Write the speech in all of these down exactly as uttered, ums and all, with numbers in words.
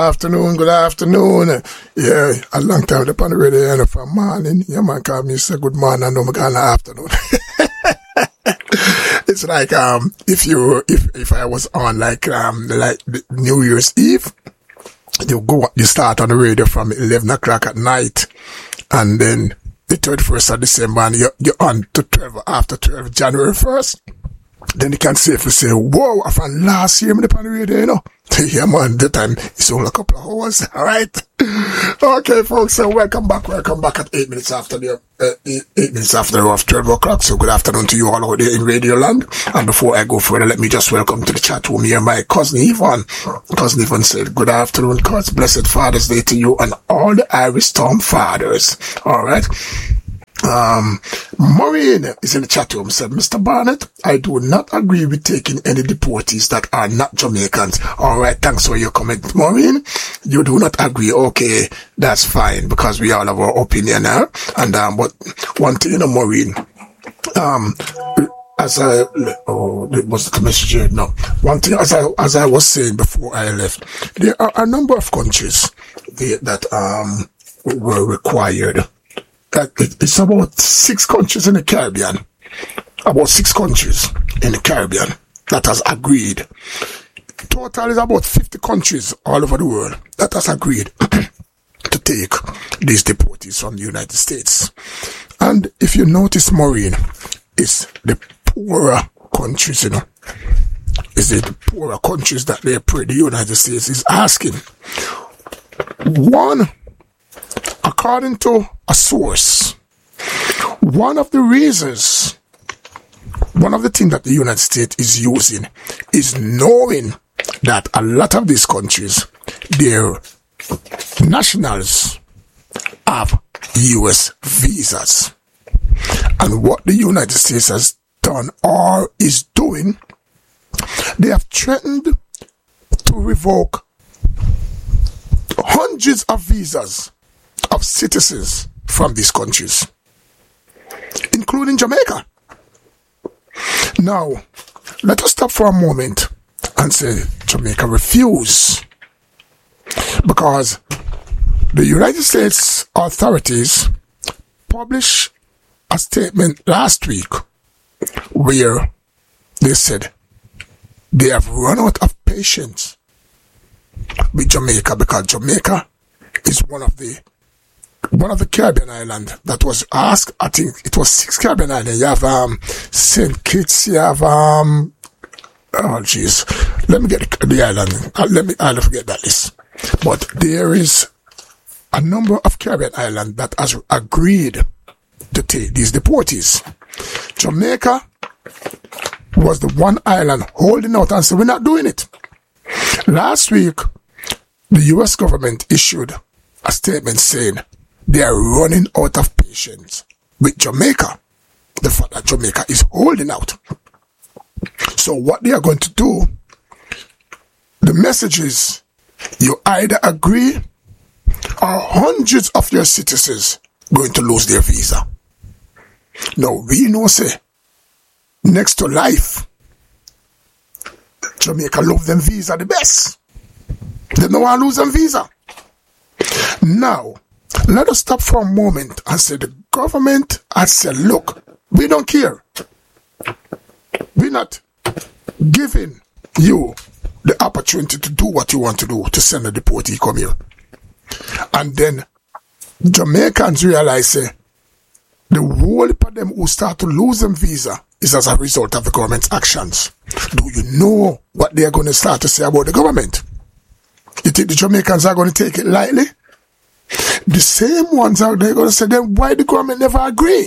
Afternoon, good afternoon. Yeah, a long time upon the radio, and from morning. Yeah, man, call me say good morning, and no, me call afternoon. It's like um, if you if if I was on like um like New Year's Eve, you go you start on the radio from eleven o'clock at night, and then the thirty-first of December, and you're, you're on to twelve after twelve January first. Then you can safely say, whoa, I found last year, I'm upon the radio, you know. Yeah, man, the time it's only a couple of hours, all right? Okay, folks, so welcome back. Welcome back at eight minutes after the, uh, eight, eight minutes after the of twelve o'clock. So good afternoon to you all out there in Radio Land. And before I go further, let me just welcome to the chat room here my cousin Yvonne. Cousin Yvonne said, good afternoon, God's blessed Father's Day to you and all the Irish Storm fathers, all right? Um, Maureen is in the chat room, said, Mister Barnett, I do not agree with taking any deportees that are not Jamaicans. Alright, thanks for your comment, Maureen. You do not agree. Okay, that's fine, because we all have our opinion now. And, um, but one thing, you know, Maureen, um, as I, oh, it was the message here, no. One thing, as I, as I was saying before I left, there are a number of countries that, um, were required. It's about six countries in the Caribbean, about six countries in the Caribbean that has agreed. Total is about fifty countries all over the world that has agreed to take these deportees from the United States. And if you notice, Maureen, it's the poorer countries, you know, is it the poorer countries that they pray the United States is asking. One, according to a source, one of the reasons, one of the things that the United States is using is knowing that a lot of these countries, their nationals have U S visas. And what the United States has done or is doing, they have threatened to revoke hundreds of visas of citizens from these countries, including Jamaica. Now, let us stop for a moment and say Jamaica refuse, because the United States authorities published a statement last week where they said they have run out of patience with Jamaica, because Jamaica is one of the One of the Caribbean islands that was asked, I think it was six Caribbean islands. You have um, Saint Kitts, you have, um, oh jeez, let me get the, the island, uh, let me, I'll forget that list. But there is a number of Caribbean islands that has agreed to take these deportees. Jamaica was the one island holding out and said, we're not doing it. Last week, the U S government issued a statement saying, they are running out of patience with Jamaica. The fact that Jamaica is holding out. So what they are going to do, the message is, you either agree or hundreds of your citizens going to lose their visa. Now, we know, say, next to life, Jamaica love them visa the best. They don't want to lose them visa. Now, let us stop for a moment and say the government has said, look, we don't care. We're not giving you the opportunity to do what you want to do, to send a deportee come here. And then Jamaicans realize, say, the whole of them who start to lose them visa is as a result of the government's actions. Do you know what they are going to start to say about the government? You think the Jamaicans are going to take it lightly? The same ones are they going to say, then why the government never agree?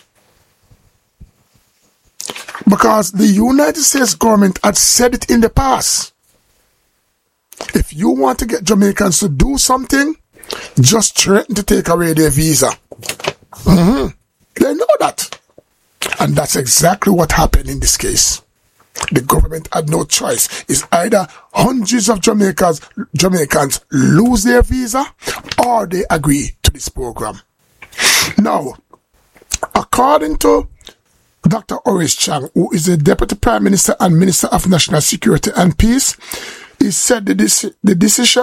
Because the United States government had said it in the past. If you want to get Jamaicans to do something, just threaten to take away their visa. Mm-hmm. They know that. And that's exactly what happened in this case. The government had no choice. It's either hundreds of Jamaicans, Jamaicans lose their visa or they agree to this program. Now, according to Doctor Horace Chang, who is the Deputy Prime Minister and Minister of National Security and Peace, he said the, dec- the decision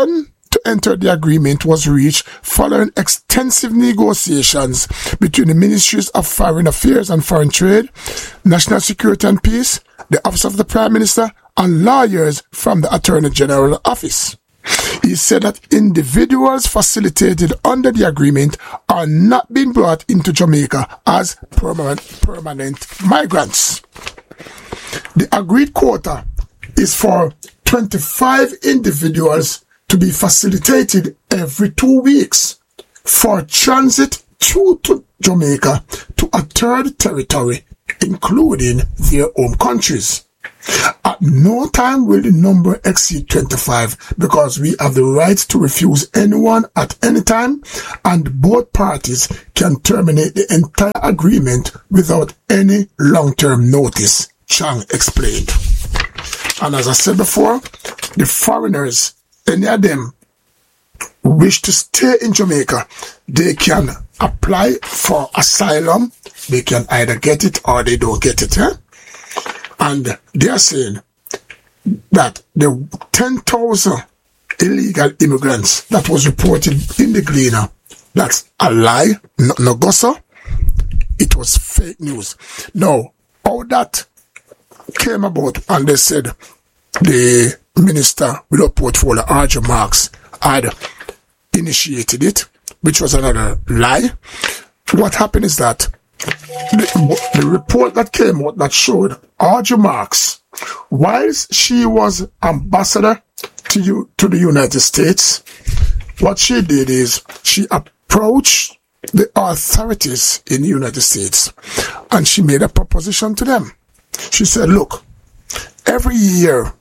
to enter the agreement was reached following extensive negotiations between the Ministries of Foreign Affairs and Foreign Trade, National Security and Peace, the Office of the Prime Minister, and lawyers from the Attorney General Office. He said that individuals facilitated under the agreement are not being brought into Jamaica as permanent, permanent migrants. The agreed quota is for twenty-five individuals to be facilitated every two weeks for transit through to Jamaica to a third territory, including their home countries. At no time will the number exceed twenty-five because we have the right to refuse anyone at any time, and both parties can terminate the entire agreement without any long-term notice, Chang explained. And as I said before, the foreigners, any of them wish to stay in Jamaica, they can apply for asylum. They can either get it or they don't get it. Eh? And they are saying that the ten thousand illegal immigrants that was reported in the Gleaner, that's a lie, no, no gossip. It was fake news. Now, how that came about, and they said the minister without portfolio, R J Marks, had initiated it, which was another lie. What happened is that the, the report that came out that showed R J Marks, whilst she was ambassador to you to the United States, what she did is she approached the authorities in the United States and she made a proposition to them. She said, look, every year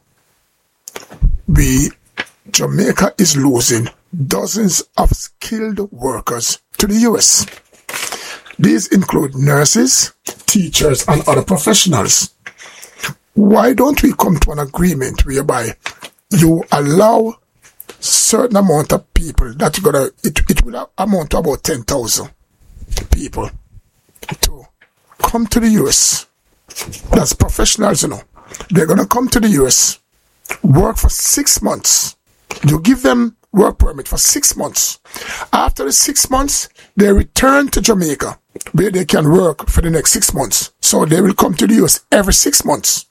we, Jamaica is losing dozens of skilled workers to the U S. These include nurses, teachers, and other professionals. Why don't we come to an agreement whereby you allow certain amount of people that you're gonna, it, it will amount to about ten thousand people to come to the U S. That's professionals, you know. They're going to come to the U S, work for six months. You give them work permit for six months. After the six months, they return to Jamaica, where they can work for the next six months. So they will come to the U S every six months.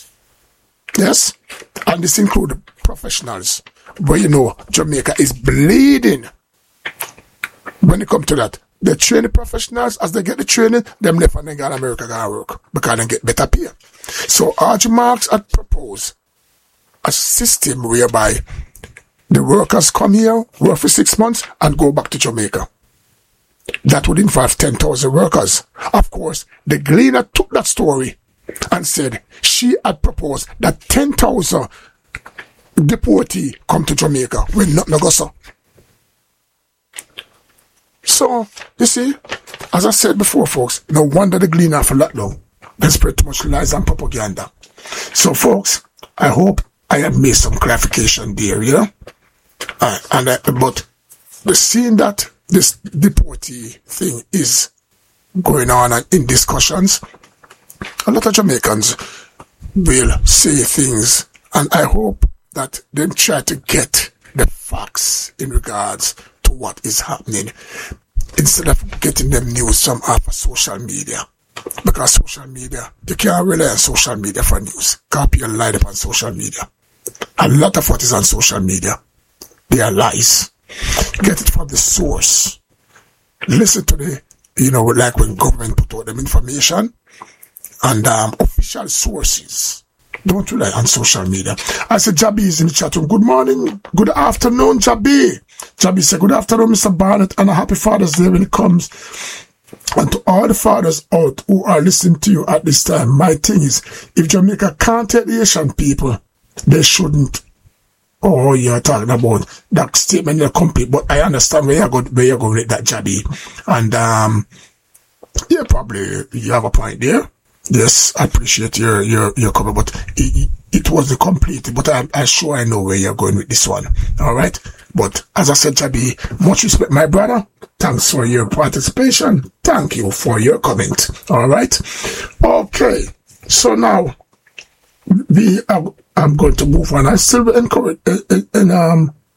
Yes? And this includes professionals, where you know Jamaica is bleeding when it comes to that. They train the professionals. As they get the training, them left and they go to America to work because they get better pay. So R J Marks had proposed a system whereby the workers come here, work for six months, and go back to Jamaica. That would involve ten thousand workers. Of course, the Gleaner took that story and said she had proposed that ten thousand deportees come to Jamaica when nothing goes on. So, you see, as I said before, folks, no wonder the Gleaner for lockdown. They spread too much lies and propaganda. So, folks, I hope I have made some clarification there, you know? Uh, and uh, but the seeing that this deportee thing is going on and in discussions, a lot of Jamaicans will say things, and I hope that they try to get the facts in regards to what is happening instead of getting them news from off of social media. Because social media, you can't rely on social media for news. Copy and lie upon social media. A lot of what is on social media, they are lies. Get it from the source. Listen to the, you know, like when government put out them information and um, official sources. Don't rely on social media. I said, Jabi is in the chat room. Good morning, good afternoon, Jabi. Jabi said, good afternoon, Mister Barnett, and a happy Father's Day when it comes. And to all the fathers out who are listening to you at this time, my thing is, if Jamaica can't take the Asian people, they shouldn't. Oh, you're talking about that statement in the company, but I understand where you're going, where you're going with that, Jabi. And, um, yeah, probably you have a point there. Yes, I appreciate your, your, your comment, but it, it wasn't complete, but I'm, I'm sure I know where you're going with this one. All right. But as I said, Jabi, much respect, my brother. Thanks for your participation. Thank you for your comment. All right. Okay. So now we are, I'm going to move on. I still encourage, and, and, um,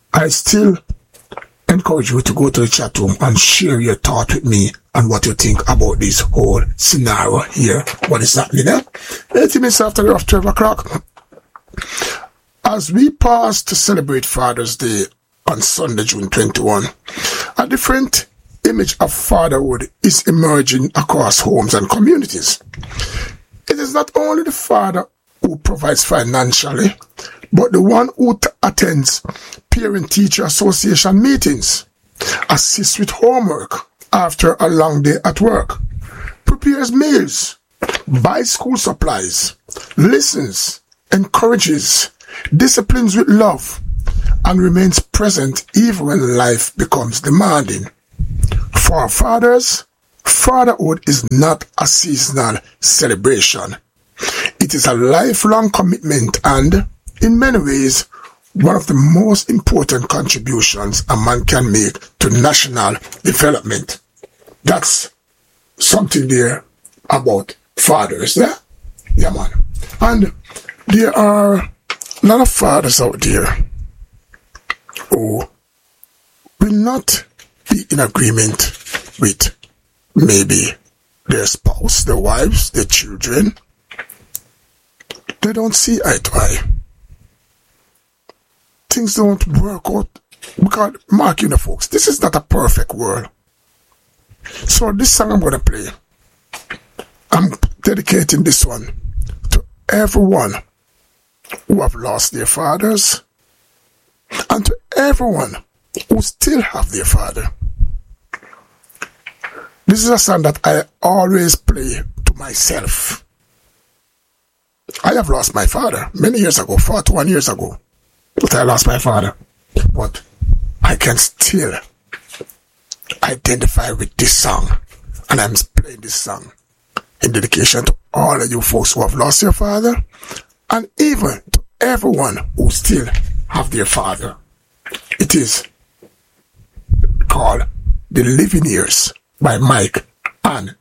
I still encourage you to go to the chat room and share your thought with me and what you think about this whole scenario here. What is happening there? eighty minutes after the twelve o'clock. As we pass to celebrate Father's Day on Sunday, June twenty-first, a different image of fatherhood is emerging across homes and communities. It is not only the father who provides financially, but the one who t- attends parent-teacher association meetings, assists with homework after a long day at work, prepares meals, buys school supplies, listens, encourages, disciplines with love, and remains present even when life becomes demanding. For fathers, fatherhood is not a seasonal celebration. It is a lifelong commitment and, in many ways, one of the most important contributions a man can make to national development. That's something there about fathers, yeah? Yeah, man. And there are a lot of fathers out there who will not be in agreement with maybe their spouse, their wives, their children. They don't see eye to eye. Things don't work out because, mark you know, folks, this is not a perfect world. So this song I'm going to play, I'm dedicating this one to everyone who have lost their fathers and to everyone who still have their father. This is a song that I always play to myself. I have lost my father many years ago, forty-one years ago. But I lost my father. But I can still identify with this song. And I'm playing this song in dedication to all of you folks who have lost your father. And even to everyone who still have their father. It is called The Living Years by Mike and